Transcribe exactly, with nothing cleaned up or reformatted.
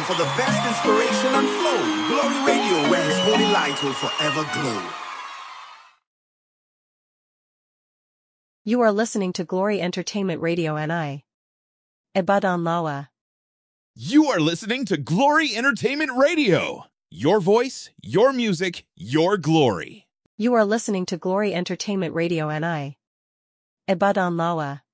for the best inspiration and flow. Glory Radio, where His holy light will forever glow. You are listening to Glory Entertainment Radio N I. Ibadan Lawa. You are listening to Glory Entertainment Radio. Your voice, your music, your glory. You are listening to Glory Entertainment Radio N I. Ibadan Lawa.